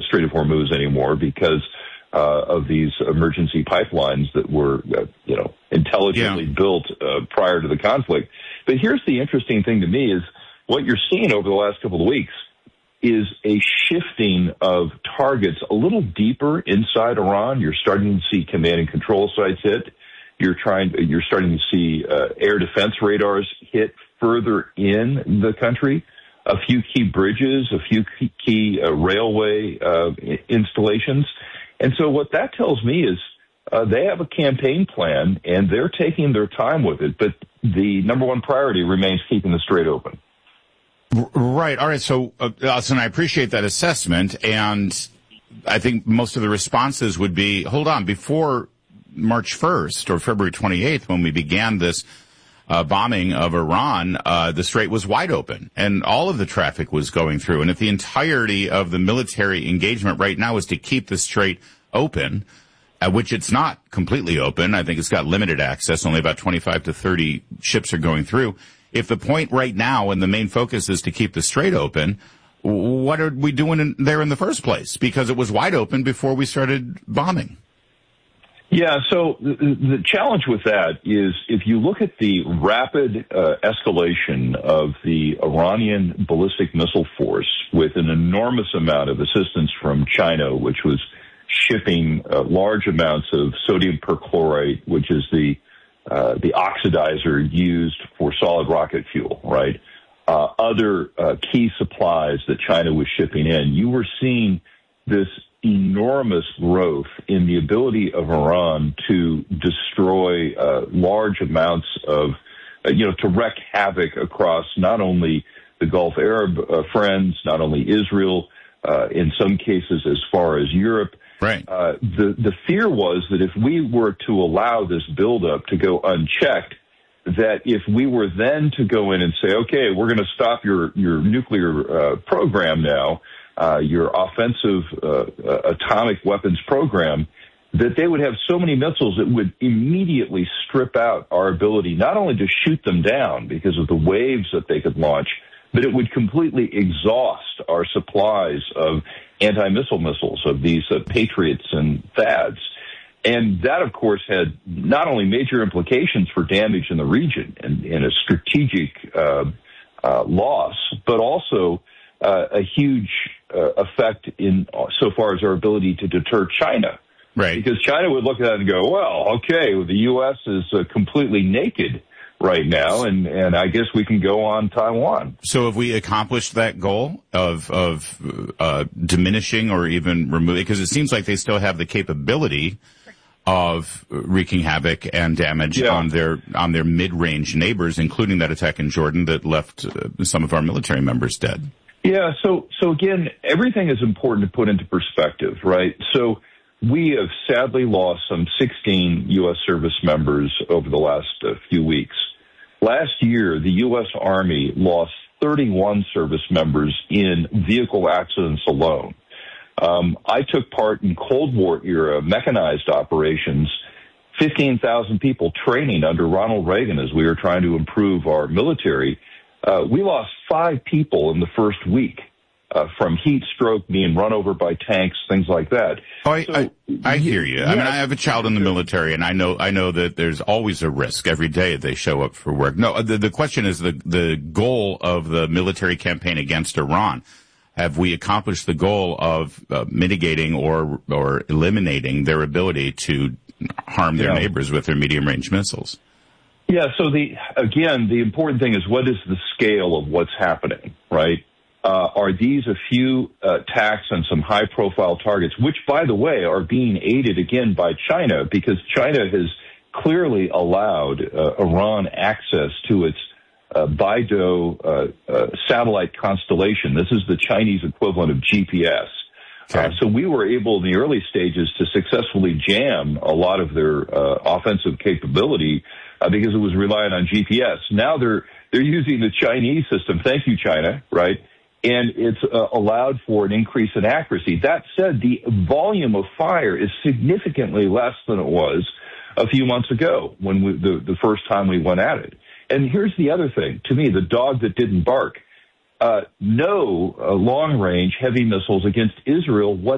Strait of Hormuz anymore because of these emergency pipelines that were, intelligently built prior to the conflict. But here's the interesting thing to me is what you're seeing over the last couple of weeks is a shifting of targets a little deeper inside Iran. You're starting to see command and control sites hit. You're starting to see air defense radars hit further in the country. A few key bridges, a few key railway installations. And so what that tells me is they have a campaign plan, and they're taking their time with it. But the number one priority remains keeping the strait open. Right. All right. So, Austin, I appreciate that assessment. And I think most of the responses would be, hold on, before March 1st or February 28th, when we began this bombing of Iran, the strait was wide open and all of the traffic was going through. And if the entirety of the military engagement right now is to keep the strait open, which it's not completely open, I think it's got limited access, only about 25 to 30 ships are going through. If the point right now and the main focus is to keep the strait open, what are we doing there in the first place? Because it was wide open before we started bombing. Yeah, so the challenge with that is if you look at the rapid escalation of the Iranian ballistic missile force with an enormous amount of assistance from China, which was shipping large amounts of sodium perchlorate, which is the oxidizer used for solid rocket fuel, right? Other key supplies that China was shipping in, you were seeing this enormous growth in the ability of Iran to destroy large amounts of, to wreak havoc across not only the Gulf Arab friends, not only Israel, in some cases as far as Europe. Right. The fear was that if we were to allow this buildup to go unchecked, that if we were then to go in and say, okay, we're going to stop your nuclear program now, your offensive atomic weapons program, that they would have so many missiles that would immediately strip out our ability not only to shoot them down because of the waves that they could launch, but it would completely exhaust our supplies of anti-missile missiles, of these Patriots and THAADs. And that, of course, had not only major implications for damage in the region and a strategic loss, but also a huge effect in so far as our ability to deter China. Right. Because China would look at that and go, well, okay, the U.S. is completely naked right now, and I guess we can go on Taiwan. So have we accomplished that goal of diminishing or even removing? Because it seems like they still have the capability of wreaking havoc and damage on their mid-range neighbors, including that attack in Jordan that left some of our military members dead. Yeah, so again, everything is important to put into perspective, right? So we have sadly lost some 16 U.S. service members over the last few weeks. Last year, the U.S. Army lost 31 service members in vehicle accidents alone. I took part in Cold War era mechanized operations, 15,000 people training under Ronald Reagan as we were trying to improve our military. We lost 5 people in the first week from heat stroke, being run over by tanks, things like that. Oh, I hear you. Yeah. I mean, I have a child in the military, and I know that there's always a risk every day they show up for work. No, the question is the goal of the military campaign against Iran. Have we accomplished the goal of mitigating or eliminating their ability to harm their neighbors with their medium-range missiles? Yeah, so the important thing is what is the scale of what's happening, right? Are these a few attacks on some high-profile targets, which, by the way, are being aided again by China because China has clearly allowed Iran access to its Beidou satellite constellation. This is the Chinese equivalent of GPS. Okay. So we were able in the early stages to successfully jam a lot of their offensive capability because it was relying on GPS. Now they're using the Chinese system. Thank you, China, right? And it's allowed for an increase in accuracy. That said, the volume of fire is significantly less than it was a few months ago when the first time we went at it. And here's the other thing. To me, the dog that didn't bark. No long-range heavy missiles against Israel